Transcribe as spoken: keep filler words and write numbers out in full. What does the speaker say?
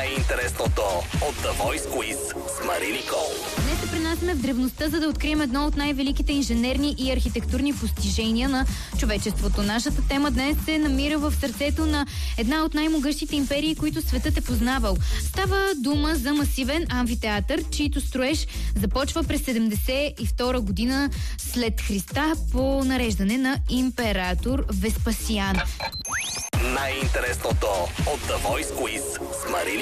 Най-интересното от The Voice Quiz с Мари Никол. Днес се пренасяме в древността, за да открием едно от най-великите инженерни и архитектурни постижения на човечеството. Нашата тема днес се намира в сърцето на една от най-могъщите империи, които светът е познавал. Става дума за масивен амфитеатър, чийто строеж започва през седемдесет и втора година след Христа по нареждане на император Веспасиан. Най-интересното от The Voice Quiz с Мари